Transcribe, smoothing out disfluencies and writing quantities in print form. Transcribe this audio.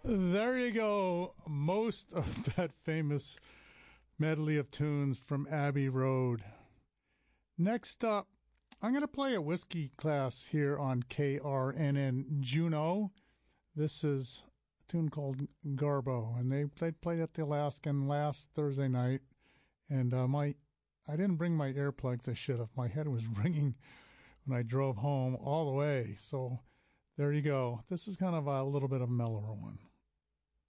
There you go. Most of that famous medley of tunes from Abbey Road. Next up, I'm going to play a whiskey class here on KRNN Juneau. This is a tune called Garbo, and they played at the Alaskan last Thursday night. And I didn't bring my earplugs. I should have. My head was ringing when I drove home all the way. So there you go. This is kind of a little bit of a mellower one.